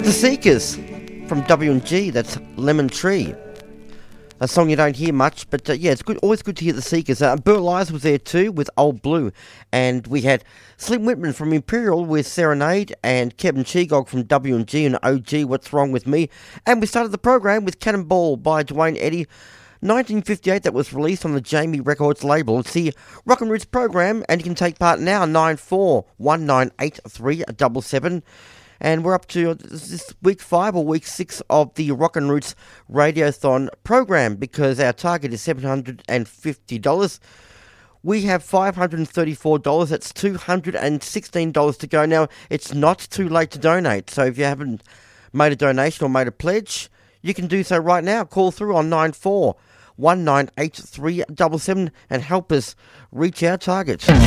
The Seekers from W&G, that's Lemon Tree. A song you don't hear much, but yeah, it's good. Always good to hear the Seekers. Burt Lyons was there too with Old Blue, and we had Slim Whitman from Imperial with Serenade, and Kevin Chegog from W&G and OG, What's Wrong With Me. And we started the program with Cannonball by Dwayne Eddy, 1958. That was released on the Jamie Records label. It's the Rock and Roots program, and you can take part now, 94198377. And we're up to this week 5 or week 6 of the Rock and Roots Radiothon program, because our target is $750. We have $534. That's $216 to go. Now, it's not too late to donate. So if you haven't made a donation or made a pledge, you can do so right now. Call through on 94198377 and help us reach our target.